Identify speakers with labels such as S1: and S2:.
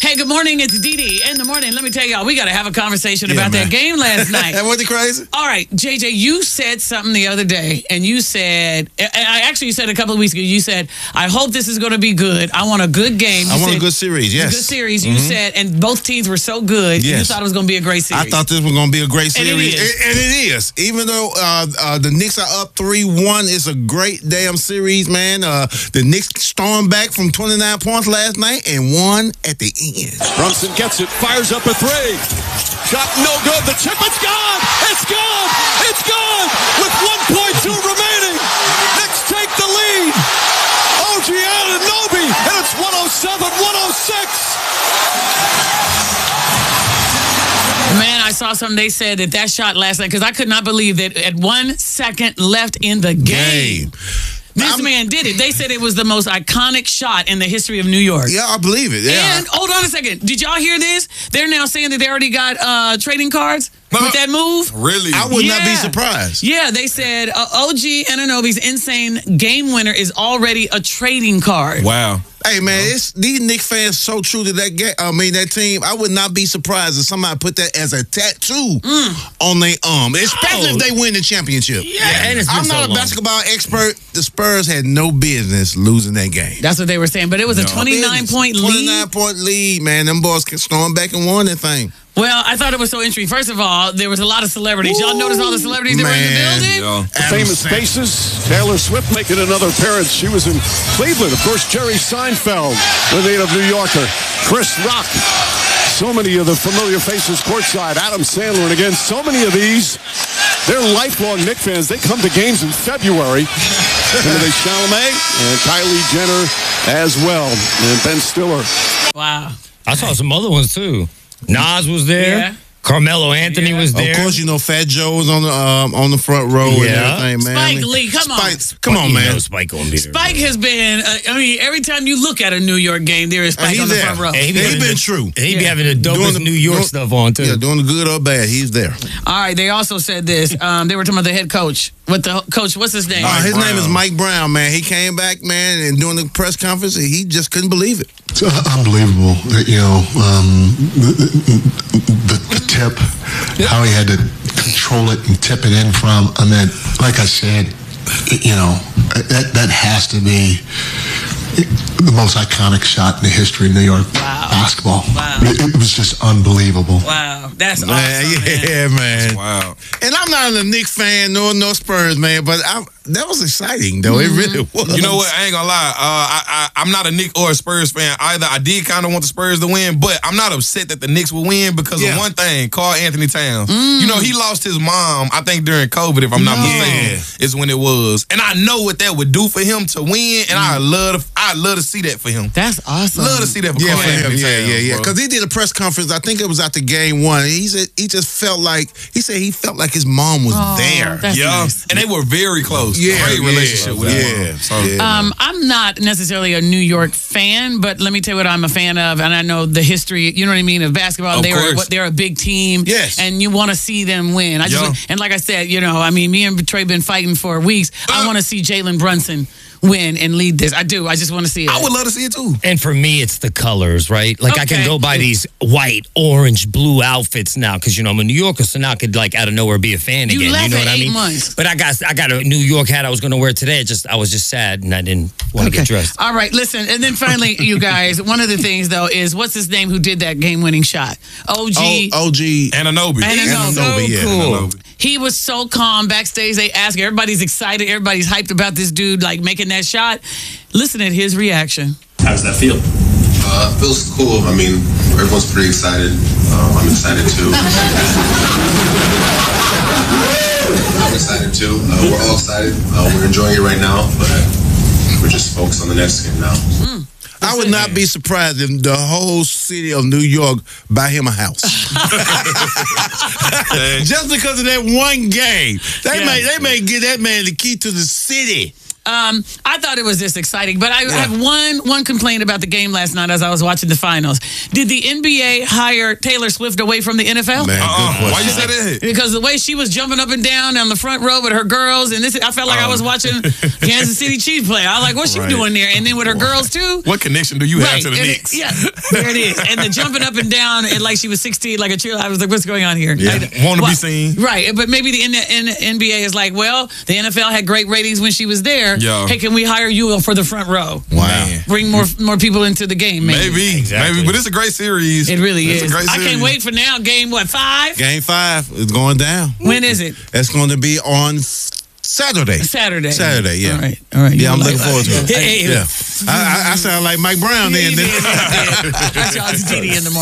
S1: Hey, good morning. It's Dee Dee in the morning. Let me tell y'all, we got to have a conversation about that game last night.
S2: That wasn't crazy?
S1: All right, JJ, you said something the other day, and you said, you said a couple of weeks ago, you said, I hope this is going to be good. I want a good game.
S2: I want a good series, yes.
S1: A good series, you said, and both teams were so good, you thought it was going to be a great series.
S2: I thought this was going to be a great series.
S1: And
S2: it is. Even though the Knicks are up 3-1, it's a great damn series, man. The Knicks stormed back from 29 points last night and won at the end.
S3: Brunson gets it, fires up a three. Shot no good. The chip, it's gone. It's gone. It's gone. With 1.2 remaining. Knicks take the lead. OG Anunoby, and it's 107-106.
S1: Man, I saw something. They said that shot last night, because I could not believe that at 1 second left in the game. This man did it. They said it was the most iconic shot in the history of New York.
S2: Yeah, I believe it. Yeah.
S1: And hold on a second. Did y'all hear this? They're now saying that they already got trading cards with that move.
S4: Really?
S2: I would not be surprised.
S1: Yeah, they said OG Anunoby's insane game winner is already a trading card.
S4: Wow.
S2: Hey, man, these Knicks fans so true to that game. That team. I would not be surprised if somebody put that as a tattoo on their arm, especially if they win the championship.
S1: Yeah,
S5: and
S2: I'm not a basketball expert. The Spurs had no business losing that game.
S1: That's what they were saying, but it was a 29-point lead.
S2: 29-point lead, man. Them boys stormed back and won that thing.
S1: Well, I thought it was so interesting. First of all, there was a lot of celebrities. Y'all notice all the celebrities that were in the building?
S4: Yeah.
S3: Famous faces. Taylor Swift making another appearance. She was in Cleveland. Of course, Jerry Seinfeld, the native New Yorker. Chris Rock. So many of the familiar faces courtside. Adam Sandler. And again, so many of these, they're lifelong Knicks fans. They come to games in February. Timothy Chalamet and Kylie Jenner as well. And Ben Stiller.
S1: Wow.
S5: I saw some other ones, too. Nas was there.
S1: Yeah.
S5: Carmelo Anthony was there.
S2: Of course, Fat Joe was on the front row and everything, man.
S1: Spike Lee, come on.
S2: Come on, man.
S5: Spike gonna be there.
S1: Spike has been, every time you look at a New York game, there is Spike on the front row.
S5: He
S2: been true.
S5: He be having the dopest New York stuff on, too.
S2: Yeah, doing the good or bad, he's there.
S1: All right, they also said this. They were talking about the head coach. What's his name?
S2: His name is Mike Brown, man. He came back, man, and during the press conference, he just couldn't believe it.
S6: It's unbelievable that, the tip, how he had to control it and tip it in from. And then, like I said, that has to be the most iconic shot in the history of New York basketball.
S1: Wow.
S6: It was just unbelievable.
S1: Wow. That's awesome,
S2: man.
S4: Wow.
S2: And I'm not a Knicks fan nor no Spurs, man, but that was exciting, though. It really was.
S4: You know what? I ain't gonna lie. I'm not a Knicks or a Spurs fan either. I did kind of want the Spurs to win, but I'm not upset that the Knicks will win because of one thing. Karl Anthony Towns. He lost his mom, I think, during COVID, if I'm not mistaken, is when it was. And I know what that would do for him to win, and I'd love to see that for him.
S1: That's awesome.
S4: Love to see that for Karl Anthony Towns.
S2: Yeah. Because he did a press conference, I think it was after game one. He said he felt like his mom was there.
S1: That's nice.
S4: And they were very close.
S2: Yeah,
S4: great relationship with his mom.
S1: I'm not necessarily a New York fan, but let me tell you what I'm a fan of, and I know the history, you know what I mean, of basketball. They're a big team, and you want to see them win. And like I said, me and Trey been fighting for weeks. I want to see Jalen Brunson win and lead this. I do. I just want to see it.
S4: I would love to see it too.
S5: And for me, it's the colors, right? Like I can go buy these white, orange, blue outfits now because I'm a New Yorker, so now I could out of nowhere be a fan again. You know what I mean?
S1: Months.
S5: But I got a New York hat I was going to wear today. I was just sad and I didn't want to get dressed.
S1: All right, listen, and then finally, you guys, one of the things though is what's his name who did that game-winning shot? OG
S4: Anunoby.
S1: Cool. He was so calm backstage. They asked, everybody's excited, everybody's hyped about this dude making that shot. Listen at his reaction.
S7: How does that feel?
S8: It feels cool. Everyone's pretty excited. I'm excited too. I'm excited too. We're all excited. We're enjoying it right now, but we're just focused on the next game now.
S2: I would not be surprised if the whole city of New York buy him a house. Just because of that one game. They may give that man the key to the city.
S1: I thought it was just exciting, but I have one complaint about the game last night as I was watching the finals. Did the NBA hire Taylor Swift away from the NFL?
S2: Man,
S4: why you say that?
S1: Because the way she was jumping up and down on the front row with her girls, and I felt like I was watching Kansas City Chiefs play. I was like, what's she doing there? And then with her girls too.
S4: What connection do you have to the Knicks?
S1: Yeah, there it is. And the jumping up and down and like she was 16, like a cheerleader. I was like, what's going on here?
S4: Yeah. Want to be seen.
S1: Right, but maybe the NBA is like, well, the NFL had great ratings when she was there.
S4: Yeah.
S1: Hey, can we hire you for the front row?
S2: Wow.
S4: Man.
S1: Bring more people into the game, maybe.
S4: Maybe, but it's a great series.
S1: It really is.
S4: I
S1: can't wait for now. Game 5?
S2: Game 5 is going down.
S1: When is it?
S2: It's going to be on Saturday, yeah.
S1: All right.
S2: Yeah, I'm looking forward to it.
S1: Hey,
S2: I sound like Mike Brown then.
S1: That's y'all's GD in the morning.